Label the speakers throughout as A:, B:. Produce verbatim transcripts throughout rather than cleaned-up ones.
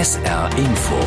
A: S R Info.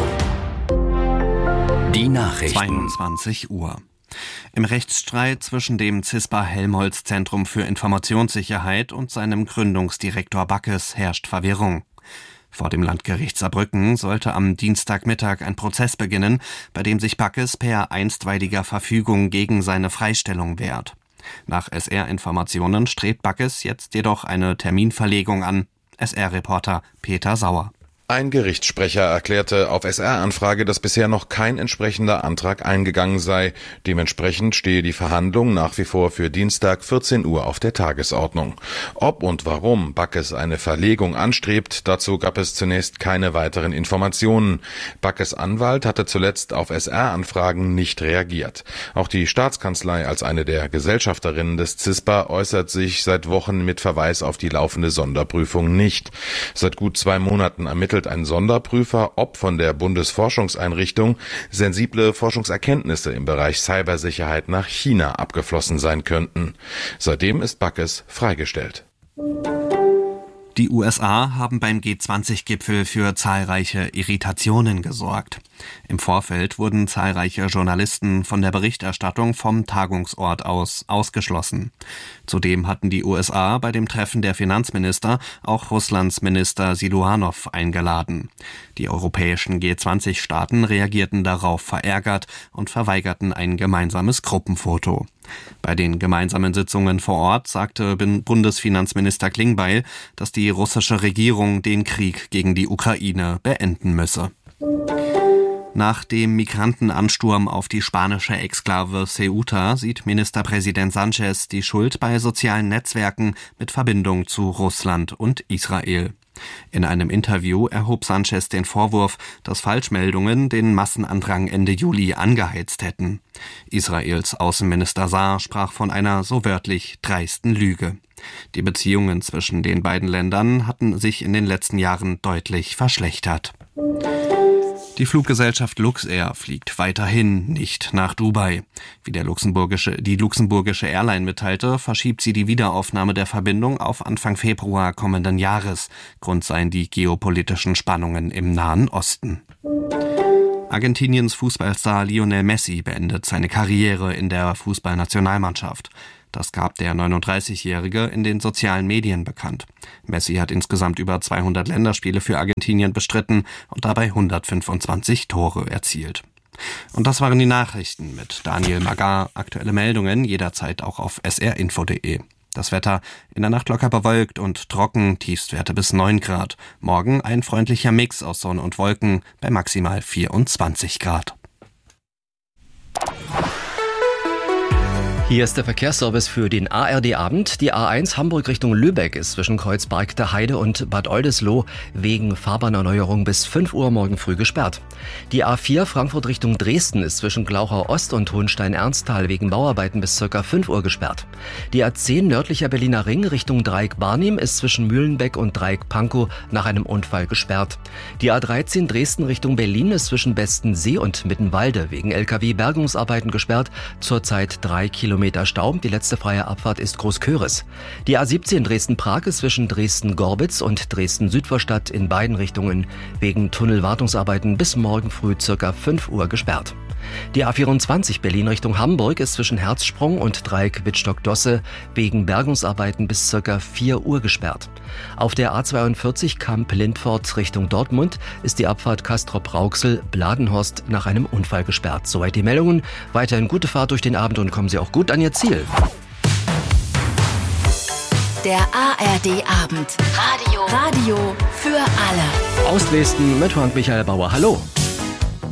A: Die Nachrichten.
B: zweiundzwanzig Uhr. Im Rechtsstreit zwischen dem CISPA-Helmholtz-Zentrum für Informationssicherheit und seinem Gründungsdirektor Backes herrscht Verwirrung. Vor dem Landgericht Saarbrücken sollte am Dienstagmittag ein Prozess beginnen, bei dem sich Backes per einstweiliger Verfügung gegen seine Freistellung wehrt. Nach S R-Informationen strebt Backes jetzt jedoch eine Terminverlegung an. S R-Reporter Peter Sauer.
C: Ein Gerichtssprecher erklärte auf S R-Anfrage, dass bisher noch kein entsprechender Antrag eingegangen sei. Dementsprechend stehe die Verhandlung nach wie vor für Dienstag vierzehn Uhr auf der Tagesordnung. Ob und warum Backes eine Verlegung anstrebt, dazu gab es zunächst keine weiteren Informationen. Backes Anwalt hatte zuletzt auf S R-Anfragen nicht reagiert. Auch die Staatskanzlei als eine der Gesellschafterinnen des CISPA äußert sich seit Wochen mit Verweis auf die laufende Sonderprüfung nicht. Seit gut zwei Monaten ermittelt ein Sonderprüfer, ob von der Bundesforschungseinrichtung sensible Forschungserkenntnisse im Bereich Cybersicherheit nach China abgeflossen sein könnten. Seitdem ist Backes freigestellt.
B: Die U S A haben beim G zwanzig Gipfel für zahlreiche Irritationen gesorgt. Im Vorfeld wurden zahlreiche Journalisten von der Berichterstattung vom Tagungsort aus ausgeschlossen. Zudem hatten die U S A bei dem Treffen der Finanzminister auch Russlands Minister Siluanow eingeladen. Die europäischen G zwanzig Staaten reagierten darauf verärgert und verweigerten ein gemeinsames Gruppenfoto. Bei den gemeinsamen Sitzungen vor Ort sagte Bundesfinanzminister Klingbeil, dass die russische Regierung den Krieg gegen die Ukraine beenden müsse. Nach dem Migrantenansturm auf die spanische Exklave Ceuta sieht Ministerpräsident Sánchez die Schuld bei sozialen Netzwerken mit Verbindung zu Russland und Israel. In einem Interview erhob Sánchez den Vorwurf, dass Falschmeldungen den Massenandrang Ende Juli angeheizt hätten. Israels Außenminister Saar sprach von einer so wörtlich dreisten Lüge. Die Beziehungen zwischen den beiden Ländern hatten sich in den letzten Jahren deutlich verschlechtert. Die Fluggesellschaft Luxair fliegt weiterhin nicht nach Dubai. Wie der luxemburgische, die luxemburgische Airline mitteilte, verschiebt sie die Wiederaufnahme der Verbindung auf Anfang Februar kommenden Jahres. Grund seien die geopolitischen Spannungen im Nahen Osten. Argentiniens Fußballstar Lionel Messi beendet seine Karriere in der Fußballnationalmannschaft. Das gab der neununddreißigjährige in den sozialen Medien bekannt. Messi hat insgesamt über zweihundert Länderspiele für Argentinien bestritten und dabei hundertfünfundzwanzig Tore erzielt. Und das waren die Nachrichten mit Daniel Magar. Aktuelle Meldungen jederzeit auch auf s r info punkt de. Das Wetter in der Nacht locker bewölkt und trocken, Tiefstwerte bis neun Grad. Morgen ein freundlicher Mix aus Sonne und Wolken bei maximal vierundzwanzig Grad.
A: Hier ist der Verkehrsservice für den A R D-Abend. Die A eins Hamburg Richtung Lübeck ist zwischen Kreuzberg der Heide und Bad Oldesloe wegen Fahrbahnerneuerung bis fünf Uhr morgen früh gesperrt. Die A vier Frankfurt Richtung Dresden ist zwischen Glauchau Ost und Hohenstein-Ernsthal wegen Bauarbeiten bis ca. fünf Uhr gesperrt. Die A zehn nördlicher Berliner Ring Richtung Dreieck-Barnim ist zwischen Mühlenbeck und Dreieck-Pankow nach einem Unfall gesperrt. Die A dreizehn Dresden Richtung Berlin ist zwischen Bestensee und Mittenwalde wegen L K W-Bergungsarbeiten gesperrt, zurzeit drei Kilometer Stau. Die letzte freie Abfahrt ist Großköris. Die A siebzehn Dresden-Prag ist zwischen Dresden-Gorbitz und Dresden-Südvorstadt in beiden Richtungen wegen Tunnelwartungsarbeiten bis morgen früh ca. fünf Uhr gesperrt. Die A vierundzwanzig Berlin Richtung Hamburg ist zwischen Herzsprung und Dreieck Wittstock-Dosse wegen Bergungsarbeiten bis ca. vier Uhr gesperrt. Auf der A zweiundvierzig Kamp-Lindfort Richtung Dortmund ist die Abfahrt Castrop-Rauxel-Bladenhorst nach einem Unfall gesperrt. Soweit die Meldungen. Weiterhin gute Fahrt durch den Abend und kommen Sie auch gut an Ihr Ziel.
D: Der A R D-Abend. Radio. Radio für alle.
A: Aus Dresden mit Frank Michael Bauer. Hallo.